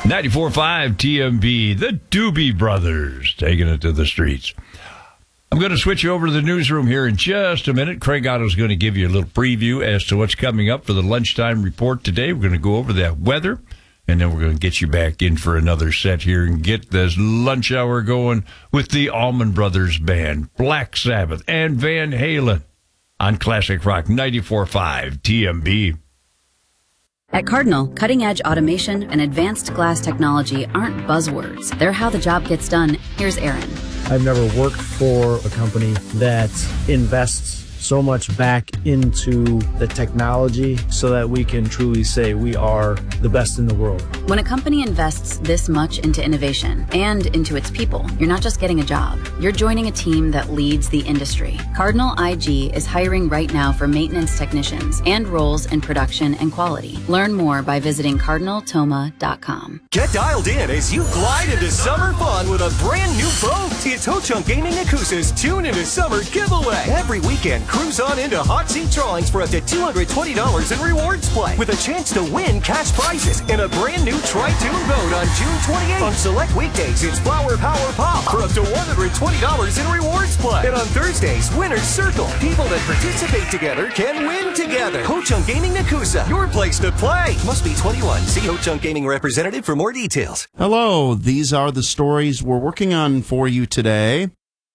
94.5 TMB, the Doobie Brothers, taking it to the streets. I'm going to switch you over to the newsroom here in just a minute. Craig Otto's going to give you a little preview as to what's coming up for the lunchtime report today. We're going to go over that weather, and then we're going to get you back in for another set here and get this lunch hour going with the Allman Brothers Band, Black Sabbath, and Van Halen on Classic Rock 94.5 TMB. At Cardinal, cutting-edge automation and advanced glass technology aren't buzzwords. They're how the job gets done. Here's Aaron. I've never worked for a company that invests so much back into the technology so that we can truly say we are the best in the world. When a company invests this much into innovation and into its people, you're not just getting a job. You're joining a team that leads the industry. Cardinal IG is hiring right now for maintenance technicians and roles in production and quality. Learn more by visiting cardinaltoma.com. Get dialed in as you glide into summer fun with a brand new boat. It's Ho-Chunk Gaming Yakuza's Tune into Summer giveaway. Every weekend, cruise on into hot seat drawings for up to $220 in rewards play with a chance to win cash prizes in a brand new Tri-Tune boat on June 28th. On select weekdays, it's Flower Power Pop for up to $120 in rewards play. And on Thursdays, Winner's Circle. People that participate together can win together. Ho-Chunk Gaming Yakuza, your place to play. Must be 21. See Ho-Chunk Gaming representative for more details. Hello, these are the stories we're working on for you today.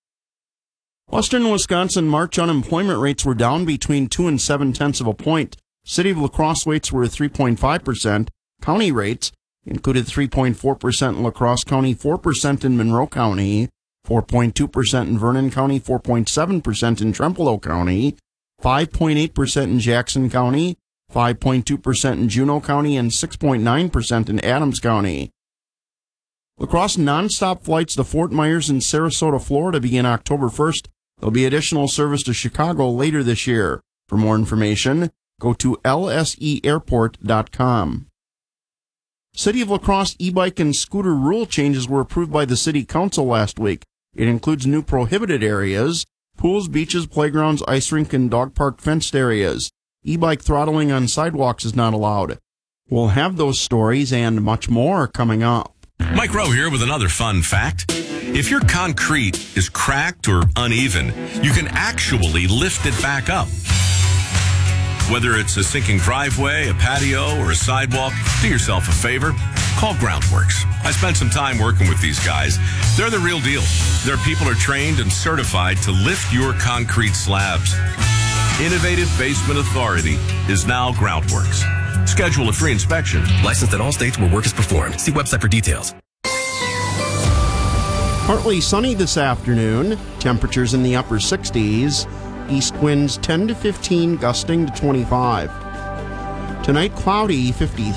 Western Wisconsin March unemployment rates were down between 2 and 7/10 of a point. City of La Crosse rates were 3.5%. County rates included 3.4% in La Crosse County, 4% in Monroe County, 4.2% in Vernon County, 4.7% in Trempealeau County, 5.8% in Jackson County, 5.2% in Juneau County, and 6.9% in Adams County. La Crosse nonstop flights to Fort Myers and Sarasota, Florida begin October 1st. There'll be additional service to Chicago later this year. For more information, go to lseairport.com. City of La Crosse e-bike and scooter rule changes were approved by the City Council last week. It includes new prohibited areas, pools, beaches, playgrounds, ice rink, and dog park fenced areas. E-bike throttling on sidewalks is not allowed. We'll have those stories and much more coming up. Mike Rowe here with another fun fact. If your concrete is cracked or uneven, you can actually lift it back up. Whether it's a sinking driveway, a patio, or a sidewalk, do yourself a favor. Call Groundworks. I spent some time working with these guys. They're the real deal. Their people are trained and certified to lift your concrete slabs. Innovative Basement Authority is now Groundworks. Schedule a free inspection. Licensed in all states where work is performed. See website for details. Partly sunny this afternoon. Temperatures in the upper 60s. East winds 10 to 15, gusting to 25. Tonight, cloudy, 53.